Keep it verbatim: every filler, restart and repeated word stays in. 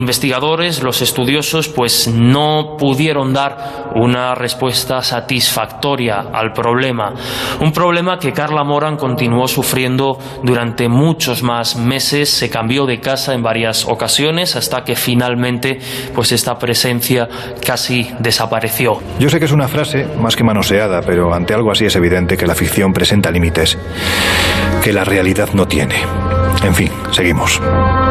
investigadores, los estudiosos, pues no pudieron dar una respuesta satisfactoria al problema. Un problema que Carla Moran continuó sufriendo durante muchos más meses. Se cambió de casa en varias ocasiones hasta que finalmente pues esta presencia casi desapareció. Yo sé que es una frase más que manoseada, pero ante algo así es evidente que la ficción presenta límites que la realidad no tiene. En fin, seguimos.